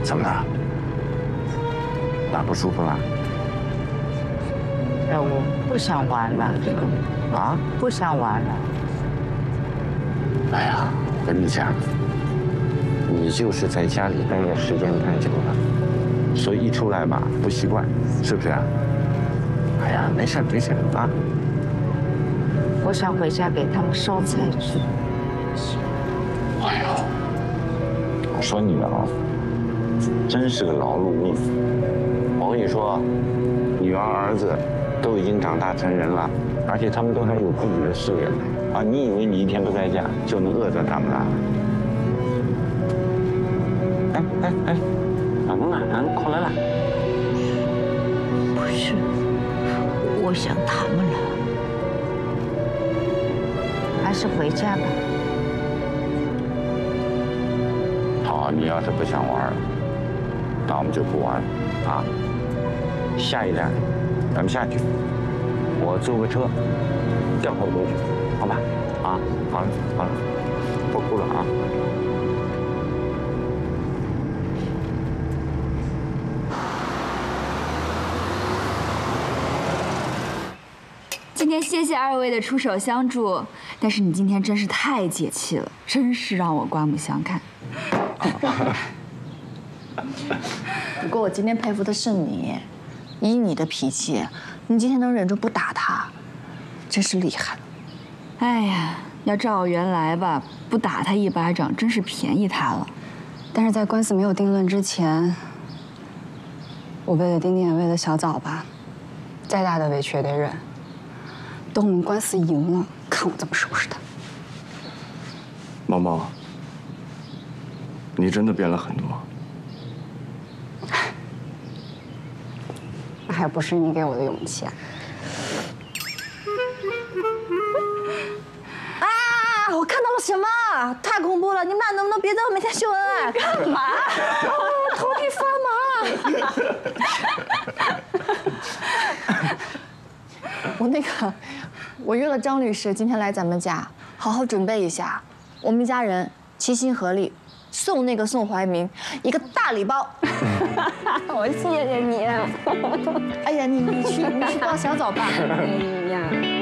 怎么了？哪不舒服了？ 哎，我不想玩了。 啊？ 不想玩了。 哎呀，我跟你讲，你就是在家里待的时间太久了，所以一出来吧不习惯，是不是啊？哎呀，没事没事啊。 我想回家给他们烧菜吃。 哎呦，我说你啊，真是个劳碌命。我跟你说，女儿儿子都已经长大成人了，而且他们都还有自己的事业啊！你以为你一天不在家就能饿着他们了？哎，哪能啊？俺快来了。 不是，我想他们了，还是回家吧。 好，你要是不想玩，那我们就不玩了啊。下一站，咱们下去，我坐个车掉头过去，好吧？啊，好了好了，不哭了啊。 今天谢谢二位的出手相助，但是你今天真是太解气了，真是让我刮目相看。 不过我今天佩服的是你，以你的脾气，你今天能忍住不打他，真是厉害。 哎呀，要照原来吧，不打他一巴掌，真是便宜他了。 但是在官司没有定论之前，我为了丁丁，也为了小枣吧，再大的委屈也得忍。等我们官司赢了，看我怎么收拾他。 毛毛，你真的变了很多。 那还不是你给我的勇气啊！ 啊！我看到了什么？太恐怖了！你们俩能不能别在我面前秀恩爱？干嘛？我头皮发麻。我约了张律师今天来咱们家，好好准备一下。我们一家人齐心合力，送那个宋怀民一个大礼包。 我谢谢你。 哎呀，你去抱小枣吧。 哎呀。